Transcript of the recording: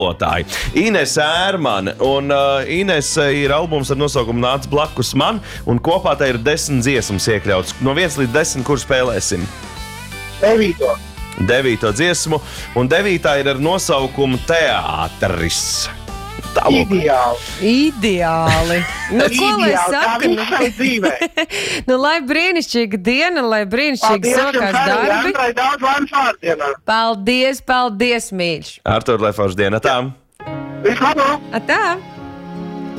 Ines Ērmane, un Ines ir albums ar nosaukumu Nāc blakus man, un kopā te ir 10 dziesmas iekļauts. No 1 līdz 10, kur spēlēsim? 9. dziesmu, un 9. ir ar nosaukumu Teātris. Ideāli. Nu, ko lai saka? Nu, lai brīnišķīga diena, lai brīnišķīgi sākās darbi. Paldies, mīļš. Artur, lai forša diena. Tā. Vislabāk! Tā!